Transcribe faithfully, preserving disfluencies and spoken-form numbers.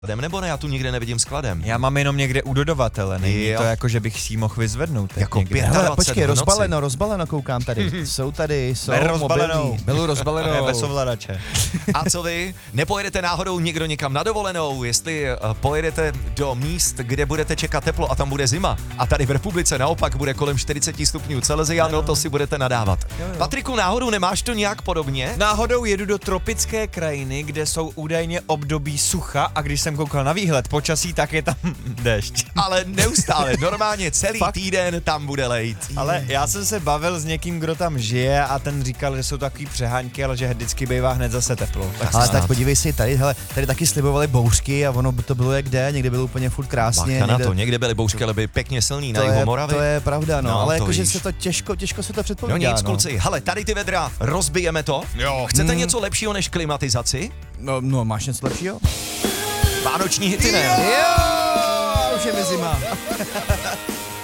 Nebo ne, já tu nikde nevidím skladem. Já mám jenom někde u dodavatele, není Jo. to jako, že bych si ji mohl vyzvednout. Jako někde. pět- Hele, dvacet počkej, v noci. rozbaleno, rozbaleno koukám tady. Jsou tady, jsou Ber rozbalenou. mobilní. Bylo rozbalenou. Bez ovladače. A co vy? Nepojedete náhodou někdo někam na dovolenou, jestli uh, pojedete do míst, kde budete čekat teplo a tam bude zima a tady v republice naopak bude kolem čtyřicet stupňů Celsia, no to si budete nadávat. Jo, jo. Patriku, náhodou nemáš to nějak podobně? Náhodou jedu do tropické krajiny, kde jsou údajně období sucha a když jsem koukal na výhled počasí, tak je tam déšť. Ale neustále, normálně celý Fakt? týden tam bude lejt. Ale já jsem se bavil s někým, kdo tam žije a ten říkal, že jsou takový přehánky, ale že vždycky bývá hned zase teplo. Tak Ale snad. tak podívej si, tady, hele, tady taky slibovali bouřky a ono by to bylo jak kde, někdy bylo úplně furt krásně. Bacha na někde, to, někde byly bouřky, ale byly pěkně silný na to, jihu je, Moravy. to je pravda, no, No, ale to jakože víš. se to těžko, těžko se to No předpovídá. nic, kluci, hele, tady ty vedra, rozbijeme to. Jo. Chcete Hmm. něco lepšího než klimatizaci? No, no, máš něco lepšího? Vánoční hity, ne? Jo, už je mi zima.